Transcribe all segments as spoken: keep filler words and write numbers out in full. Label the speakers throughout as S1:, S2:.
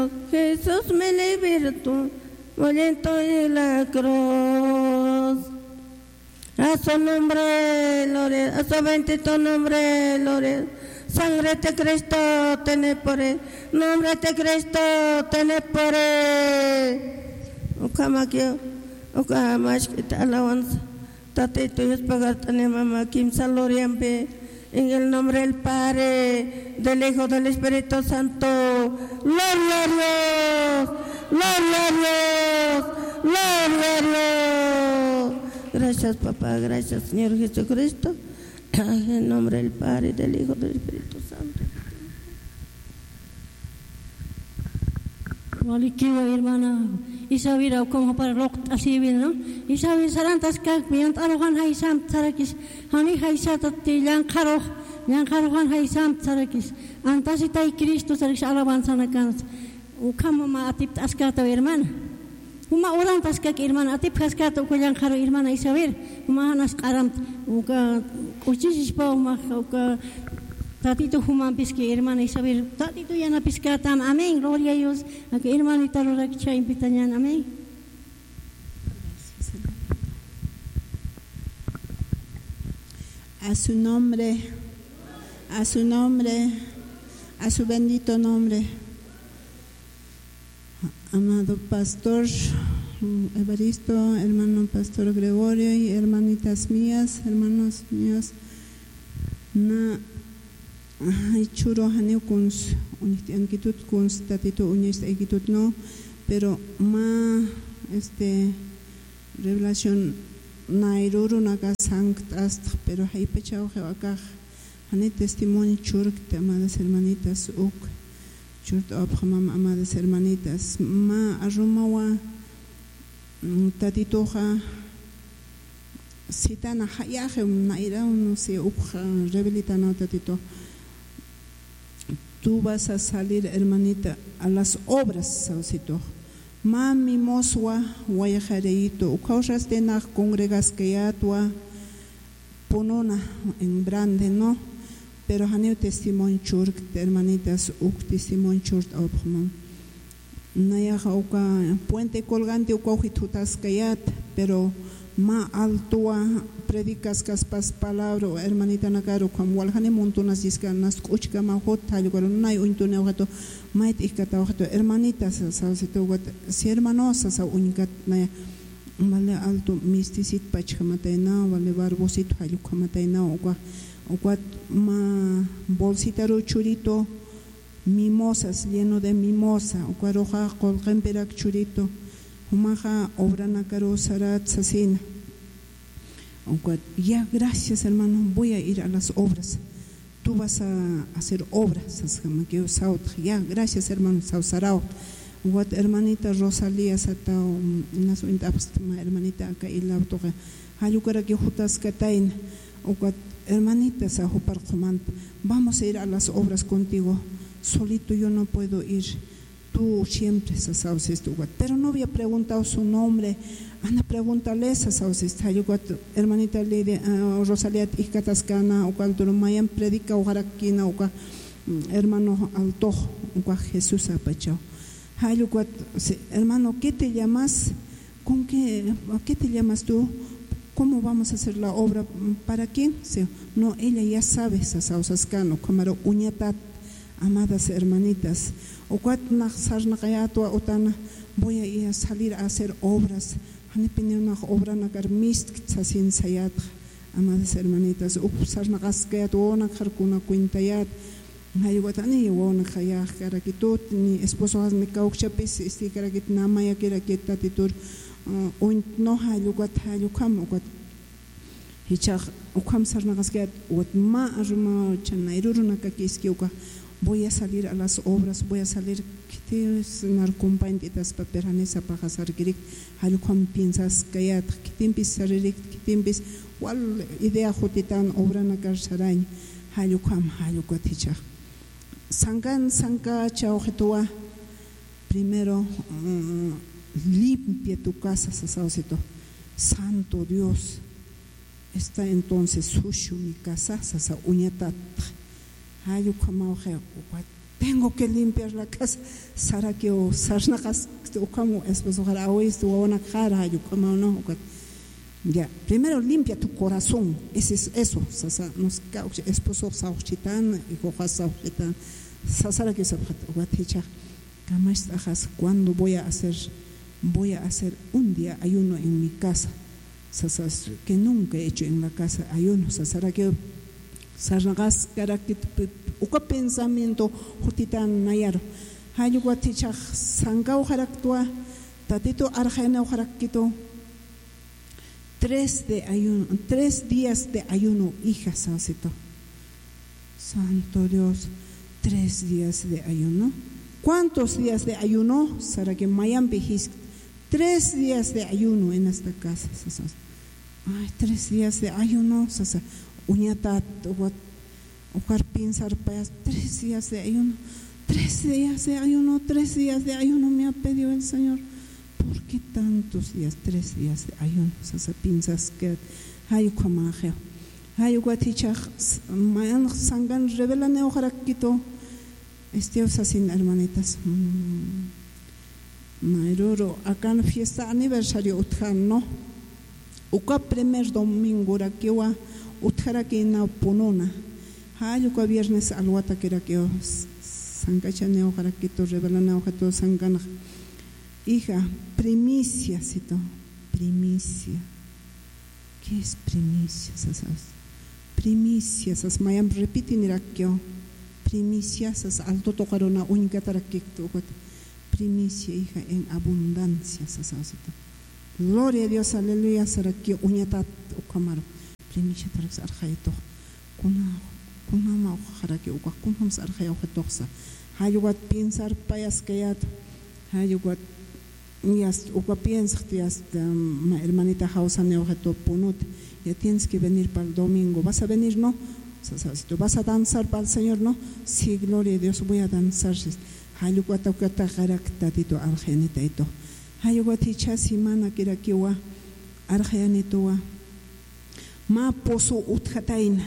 S1: Jesús me libertó, muriendo en la cruz. A su nombre, gloria, a su bendito nombre, gloria. Sangre de Cristo, tened por él. Nombre de Cristo, tened por él. Ukama kyo, ukama shkita alabanza. Tatito y espagatane mamá, Kim Saloriampe. En el nombre del Padre, del Hijo, del Espíritu Santo. Gloria a Dios, gloria a Dios, gloria a Dios. Gracias, papá, gracias, Señor Jesucristo. En el nombre del Padre, del Hijo, del Espíritu Santo.
S2: Walikiwa hermana, Isabira como para lo así bien, ¿no? Isabira sarantas que miant arogan haisam tarakis, hani haisata ti yankaro, yankarogan haisam tarakis. Antasita y Cristo tarakis alabanza na kan. Ukama ma atip askata hermana. Uma orang taska hermana atip askata ko yankaro hermana Isabira. Uma hanas karam uka uchisis pa uma uka Tatito human pisque hermana Isabel, tatito ya na piscatam, amén, gloria a Dios, a que hermanita lo racha invitañan, amén.
S3: A su nombre, a su nombre, a su bendito nombre, amado pastor Evaristo, hermano pastor Gregorio y hermanitas mías, hermanos míos, na ay churo haneu kuns unitiankitut kuns tatito uñes ekitut no, pero ma este revelación nairuru naga sanctas, pero hay pechao acá hane testimonio churk te amadas hermanitas uk churt obhamam amadas hermanitas ma arumawa tatitoja sitana hayaje naira no se uk revelitana tatito. Tú vas a salir, hermanita, a las obras, Sausito. Mami moswa, guayajareito, ucausas de na congregas que ya tua ponona en brande, ¿no? Pero haneu testimonio churk, hermanitas, uk testimonio churk, obman. Nayaja uka puente colgante, ucaujitutas kayat, pero ma altua predicas caspas palabra hermanita nakaro kam walhane montonas disca nas kuchka ma hot talugaro nay untune wato mait ikata wato hermanitas sausito wat si hermanos sa unikat na male alto mistisit pachkamataina wale barbosit halukamaitaina oka oka ma bolsitaro churito mimosas lleno de mimosa oka roja colgemperak churito humaja obra nakaro sarat sasina. Ya, gracias hermano, voy a ir a las obras. Tú vas a hacer obras. Ya, gracias hermano, Sausarao. Hermanita Rosalía Satao, hermanita acá y la autoga. Hayukara que jutas katain. Hermanita Sahupar Comand, vamos a ir a las obras contigo. Solito yo no puedo ir. Tú siempre sabes esto, pero no había preguntado su nombre. Ana pregúntale esa sabes, hermanita Lidia Rosalía Ixcatascana o cuando mayan predica o jaraquina o hermano Alto o Jesús apachao. Hermano, ¿qué te llamas? ¿Con qué, qué te llamas tú? ¿Cómo vamos a hacer la obra? ¿Para quién? No, ella ya sabe esas sausascano, como uñatat, amadas hermanitas. O cuatro sarnacayatua otana voy a ir a salir a hacer obras. Han tenido una obra nagar mist sasin sayat, amadas hermanitas. O sarnacasqueat o una carcuna cuintayat. Hayuatani o una kaya karakitut ni esposo has me cauchapis esti karakit namaya kirakit tatitur. O no hayuat hayukam o cuat hichach o kam sarnacasqueat o ma aruma chanairuna kakiskiuka. Voy a salir a las obras, voy a salir, ¿qué es narcompañitas paperanes para hacer girik? Halukam piensas kayat, ¿qué tiempis saririk, qué tiempis? ¿Cuál idea jotitan obra nagar sarain? Halukam, halukaticha. Sangan sanka chaujetua. Primero, um, limpia tu casa, sasausito. Santo Dios. Está entonces sucio mi casa, sasa uñatat. Hayu kamau he tengo que limpiar la casa. Sara que o sarnakas o como esposo para hoy estuvo una cara yo como no. Ya, primero limpia tu corazón. Ese es eso. Sasa nos caucha esposo sauchitan y cojas sauchitan. Sasara que se guaticha. Kamash tajas cuando voy a hacer voy a hacer un día ayuno en mi casa. Sasa que nunca he hecho en la casa ayuno. Sasara que sarnagas carácter uka pensamiento hotitan nayar. Hayu guaticha sangau haraktua tatito arjena harakito. Tres de ayuno, tres días de ayuno, hija Sancito. Santo Dios, tres días de ayuno. ¿Cuántos días de ayuno? Sara que mayan bejis. Tres días de ayuno en esta casa. Ay, tres días de ayuno. Sasa, uñatat, ucar pensar payas. Tres días de ayuno. Tres días de ayuno, tres días de ayuno me ha pedido el Señor. ¿Por qué tantos días? Tres días de ayuno. Sasa piensas que hay comageo. Hay guatichach, mayan sangan revela neojarakito. Este sin hermanitas. Mayroro, acá en fiesta aniversario utjan, ¿no? Uka primer domingo rakiwa utjaraki na punona. Hay uka viernes alwata kirakio sangacha neojarakito revela neojato sangan. Hija, primicia, cito, primicia. ¿Qué es primicia? Primicia, sas mayam repitin rakio. Primicia, sas alto tocarona única tarakikto. Primicia, hija, en abundancia, sas gloria a Dios, aleluya, sarakio uñatat ukamaro. Primicia tarak arjaito. Kuna, kuna ma ujarakio uka, kunham sarjaya ujatoxa. Hayugat pensar payas kayat. Hayugat Yas, uka piensas que hermanita Hausa neojato punut, ya tienes que venir para el domingo. ¿Vas a venir? No. Si tú vas a danzar para el Señor, no. Sí, gloria a Dios, voy a danzar. Hayuguata ukata garaktatito argenitaito. Hayuguaticha simana kirakiwa argenitoa. Ma poso utjataina.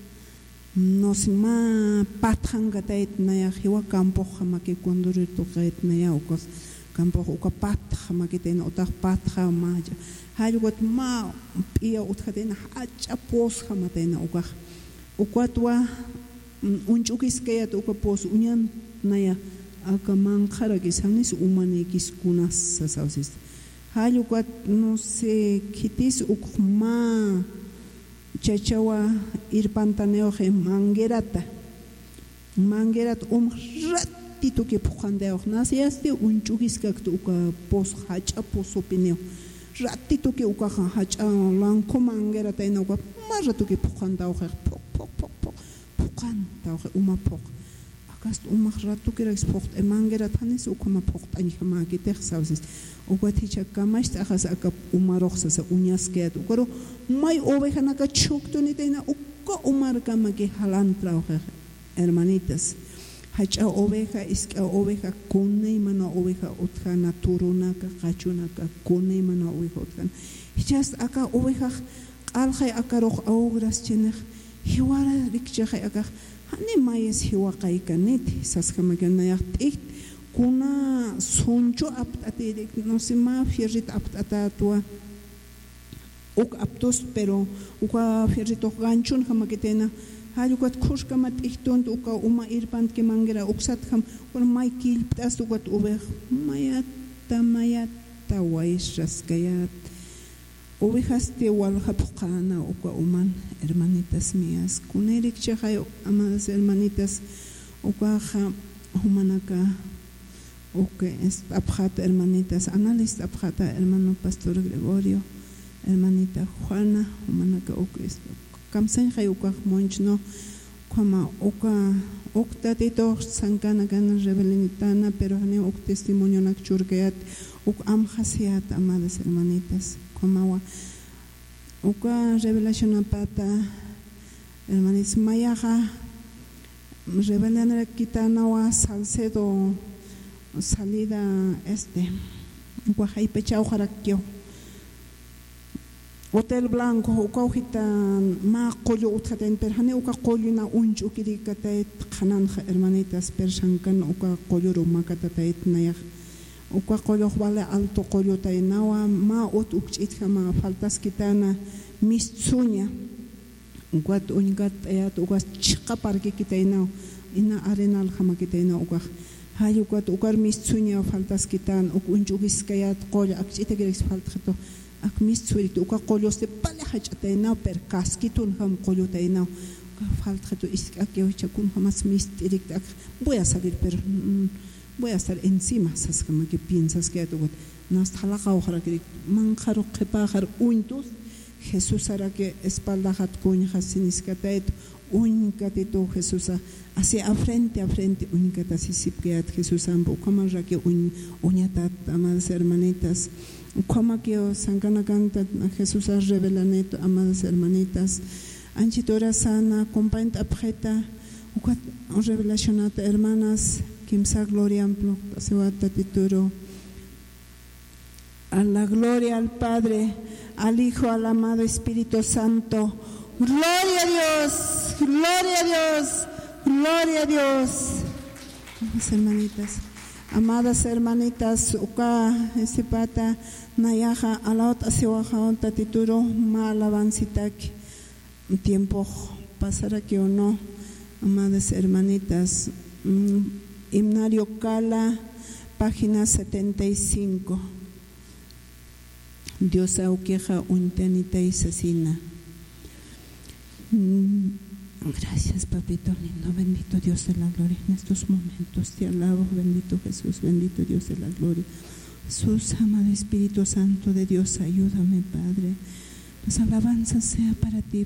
S3: Nos ma patjangatait naya jiwa campo jamake cuando rito naya ukos. Campo uka patja makitena utak patja maja. Hayugot ma pia utkatena hacha posja matena uka. Ukatwa unchukis kayat uka pos unyan naya aka manjara kisanis umani kiskunas sasausis. Hayugot no sé kitis ukma chachawa irpantaneoje mangerata. Mangerat um rat Tito que pujandeo, nace este un chugisca que uka pos hacha pos opinio. Ratito que uka hacha lanco mangera taina uka más rato que pujandao her pok pok pok pok pujandao her uma pok. Acast uma rato que export e mangera tanis uka ma pok tani hama que te sausis. Uka ticha kamash tajas aka uma roxa sa uñas que tu coro mai oveja naka chukto ni taina uka umar kama que halan trao her hermanitas. Hacha oveja es que oveja kone mana oveja otra naturunaka kachunaka kone mana oveja otra. Hijas acá oveja alja acá roh ogras chenech hiwara rikchaja acá hani mayes hiwakai kanit saskamaganayat it kuna soncho aptate no se ma fierrit aptatatua ok aptos pero uka fierrito ganchun hamaketena. Hayugat kushkamat ihtont uka uma irpant ke mangera uksat ham or maikil ptas ukat ubeh mayata mayata waishas kayat ovejas te walhapukana uka uman hermanitas mías kunerik chahay amadas hermanitas uka ha humanaka uke es abjata hermanitas analista abjata hermano pastor Gregorio hermanita Juana humanaka uke es Kamsen hay uka monchno como uka ukta tito sankana gana revelinitana pero hani uk testimonio nak churkeat uk am hasiat amadas hermanitas como uka revelación apata hermanis mayaja revelan kitana wa salcedo salida este uka hay pechao jarakio Hotel Blanco, uka ujitan ma qollo utjaten perhane uka qollo na unch ukirikatait khananja hermanitas pershankan uka qollo rumakatait nayak uka qollo vale alto qollo tainawa ma ut ukchitja ma faltas kitana mistsuña ukat ungat ayat ukas chiqa parque kitainao ina arenal jama kitainao uka hay ukat ukar mistsuña faltas kitan uk unchugis kayat qollo akchita gerex faltjato ak mistsurit uka qollo se pale hachatainao per kaskitun ham qollo tainao uka faltjato is akyocha kun jamas mistirik ak voy a salir pero mm, voy a estar encima sas como que piensas que tu nas talaqa okhra que manjaro qepajar untus Jesús hará que espalda hat kunja siniskatait unikatito Jesús así a frente a frente unikata sisipkeat Jesús ambo como ra que un uñatat amadas hermanitas como que sankana canta Jesús revelanet amadas hermanitas anchitora sana compañet apreta ukat revelacionat hermanas Kimsa gloria amplo pasewata tituro a la gloria al Padre, al Hijo, al amado Espíritu Santo. Gloria a Dios, gloria a Dios, gloria a Dios. Amadas hermanitas, amadas hermanitas, uka esipata nayaja alaot asiwaja onta tituro ma alabancitak tiempo pasará que o no, amadas hermanitas. Mm, Himnario Cala, página setenta y cinco. Dios auqueja untanita y asesina. Gracias, papito lindo, bendito Dios de la gloria. En estos momentos te alabo, bendito Jesús, bendito Dios de la gloria. Jesús, amado Espíritu Santo de Dios, ayúdame, Padre. Las alabanzas sea para ti.